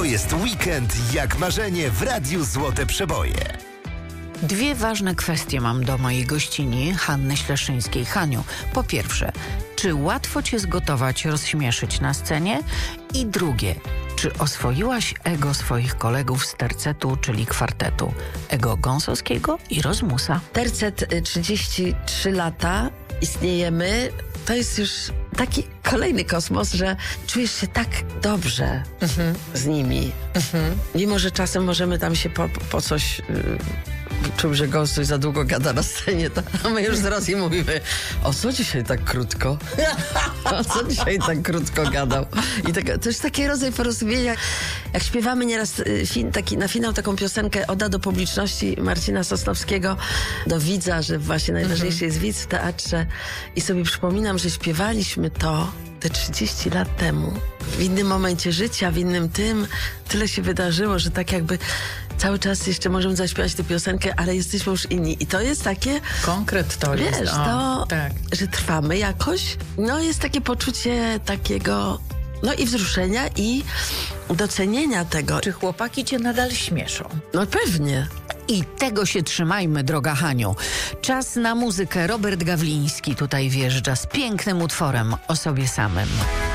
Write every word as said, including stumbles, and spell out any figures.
To jest weekend jak marzenie w Radiu Złote Przeboje. Dwie ważne kwestie mam do mojej gościni, Hanny Śleszyńskiej. Haniu, po pierwsze, czy łatwo cię zgotować, rozśmieszyć na scenie? I drugie, czy oswoiłaś ego swoich kolegów z tercetu, czyli kwartetu? Ego Gąsowskiego i Rozmusa. Tercet, trzydzieści trzy lata, istniejemy. To jest już taki kolejny kosmos, że czujesz się tak dobrze mhm. z nimi. Mhm. Mimo, że czasem możemy tam się po, po coś... Yy, czuł, że Gąs coś za długo gada na scenie, to a my już zaraz im mówimy, o co dzisiaj tak krótko? O co dzisiaj tak krótko gadał? I tak, to jest taki rodzaj porozumienia. Jak śpiewamy nieraz y, fin, taki, na finał taką piosenkę Oda do publiczności Marcina Sosnowskiego, do widza, że właśnie najważniejszy mm-hmm. jest widz w teatrze. I sobie przypominam, że śpiewaliśmy to te trzydzieści lat temu. W innym momencie życia, w innym tym. Tyle się wydarzyło, że tak jakby cały czas jeszcze możemy zaśpiewać tę piosenkę, ale jesteśmy już inni. I to jest takie... Konkret to wiesz, jest. to, tak. że trwamy jakoś. No jest takie poczucie takiego... No i wzruszenia, i docenienia tego. Czy chłopaki cię nadal śmieszą? No pewnie. I tego się trzymajmy, droga Haniu. Czas na muzykę. Robert Gawliński tutaj wjeżdża z pięknym utworem o sobie samym.